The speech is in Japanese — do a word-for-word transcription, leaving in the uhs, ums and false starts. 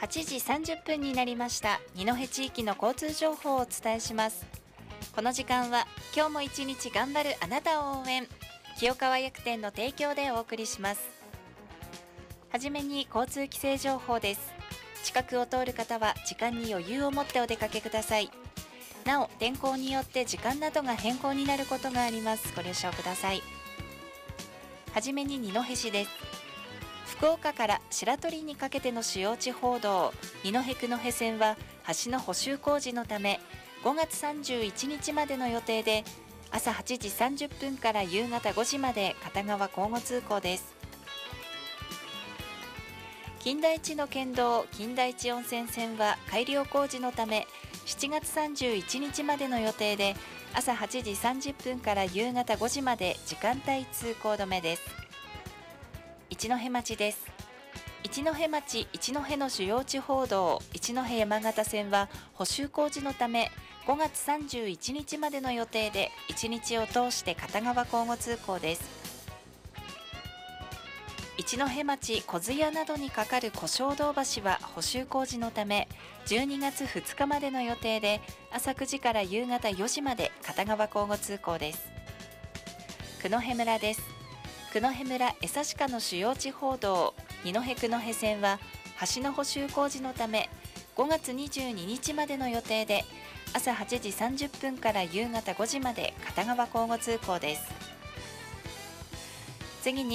はちじさんじゅっぷんになりました。二戸地域の交通情報をお伝えします。この時間は今日も一日頑張るあなたを応援、清川薬店の提供でお送りします。はじめに交通規制情報です。近くを通る方は時間に余裕を持ってお出かけください。なお、天候によって時間などが変更になることがあります。ご了承ください。はじめに二戸市です。福岡から白鳥にかけての主要地方道二戸九戸線は橋の補修工事のためごがつさんじゅういちにちまでの予定で、朝はちじさんじゅっぷんから夕方ごじまで片側交互通行です。金田一の県道金田一温泉線は改良工事のためしちがつさんじゅういちにちまでの予定で、朝はちじさんじゅっぷんから夕方ごじまで時間帯通行止めです。一戸町です。一戸町一戸の主要地方道一戸山形線は補修工事のためごがつさんじゅういちにちまでの予定でいちにちを通して片側交互通行です。一戸町小津屋などにかかる小正道橋は補修工事のためじゅうにがつふつかまでの予定で、朝くじから夕方よじまで片側交互通行です。九戸村です。九戸村江差鹿の主要地方道二戸九戸線は橋の補修工事のためごがつにじゅうににちまでの予定で、朝はちじさんじゅっぷんから夕方ごじまで片側交互通行です。次に